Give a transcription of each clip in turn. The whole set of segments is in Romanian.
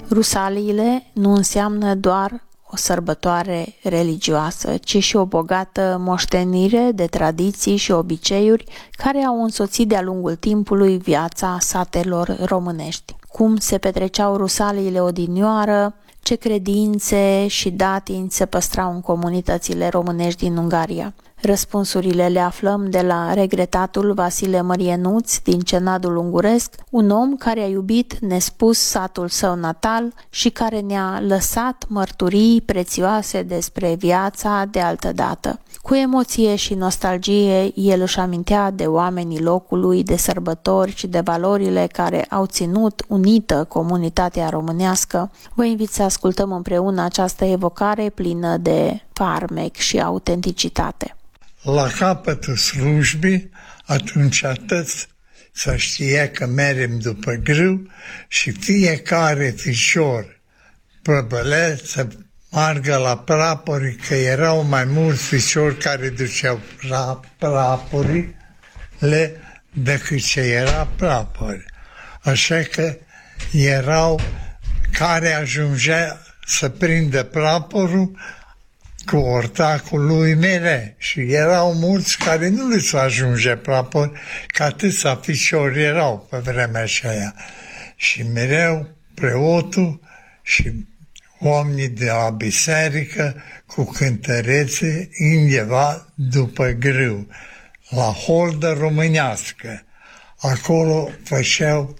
Rusaliile nu înseamnă doar o sărbătoare religioasă, ci și o bogată moștenire de tradiții și obiceiuri care au însoțit de-a lungul timpului viața satelor românești. Cum se petreceau rusaliile odinioară, ce credințe și datini se păstrau în comunitățile românești din Ungaria. Răspunsurile le aflăm de la regretatul Vasile Mărienuț din Cenadul Unguresc, un om care a iubit nespus satul său natal și care ne-a lăsat mărturii prețioase despre viața de altădată. Cu emoție și nostalgie, el își amintea de oamenii locului, de sărbători și de valorile care au ținut unită comunitatea românească. Vă invit să ascultăm împreună această evocare plină de farmec și autenticitate. La capătul slujbii, atunci atât să știe că merem după grâu și fiecare fișor prăbăle să margă la prapori, că erau mai mulți fișori care duceau praporile decât ce era prapori. Așa că erau care ajungea să prindă praporul cu ortacul lui mere și erau mulți care nu le ajunge prapor, că atâția fișori erau pe vremea aceea. Și mereu preotul și oamenii de la biserică cu cântărețe undeva după grâu, la holdă românească. Acolo făceau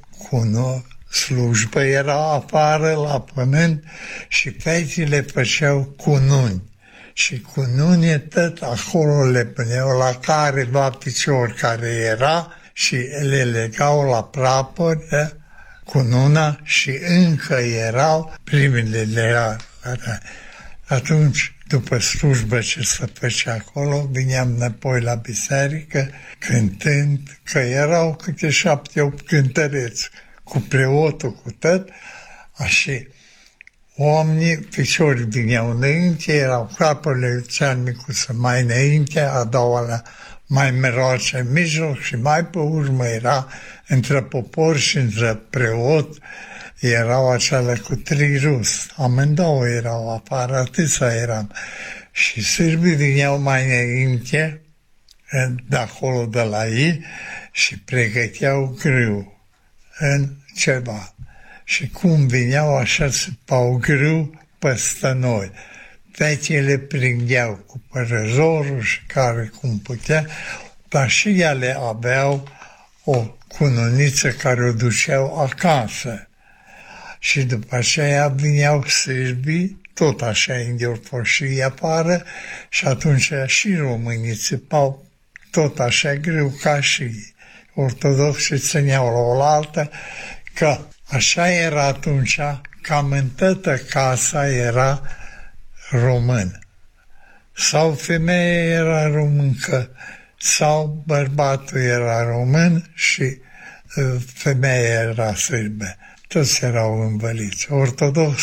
slujbă, era afară la pământ și fetele făceau cununi. Și cununii tot acolo le puneau la careva picior care era și le legau la prapor cununa și încă erau primele era. Atunci, după slujbă ce se făcea acolo, vineam înapoi la biserică cântând, că erau câte 7-8 cântăreți cu preotul, cu tot, și oamenii, fișorii vineau înainte, erau capurile cel micuță mai înainte, a doua mai miroase în mijloc și mai pe urmă era între popor și între preot, erau acele cu 3 rus. Amândouă erau afară, atâția eram. Și sârbii vineau mai înainte, de acolo de la ei, și pregăteau grâu în ceva. Și cum vineau așa se pau grâu peste noi. Fetele prindeau cu părăzorul și care cum putea, dar și ele aveau o cununiță care o duceau acasă. Și după aceea vineau sârbii, tot așa indior și afară, și atunci și românii țipau tot așa greu ca și ortodoxi țineau la oaltă, că așa era atunci, cam în toată casa era român. Sau femeia era româncă, sau bărbatul era român și femeia era sârbă. Toți erau învăliți, ortodox.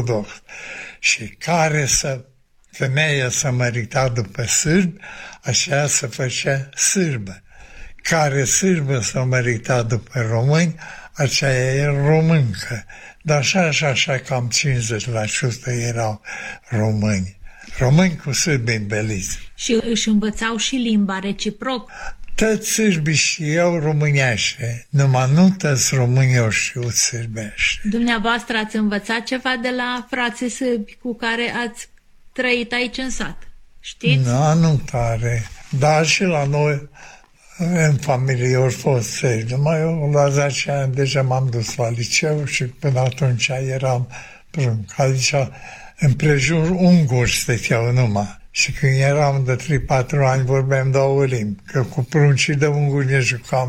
Și care femeia se mărita după sârb, așa se făcea sârbă. Care sârbă se mărita după români, aceea era româncă. Dar așa, cam 50% erau români. Români cu sârbi înveliți. Și își învățau și limba reciproc. Toți sârbii știau româneaște, numai nu toți românii au știut sârbește. Dumneavoastră ați învățat ceva de la frații sârbi cu care ați trăit aici în sat, știți? Nu tare, dar și la noi, în familie, au fost sârbi. Numai eu, la 10 ani, deja m-am dus la liceu și până atunci eram prunc. Adică, împrejur unguri stăteau numai. Și când eram de 3-4 ani vorbeam 2 limbi, că cu pruncii de unguri ne jucam.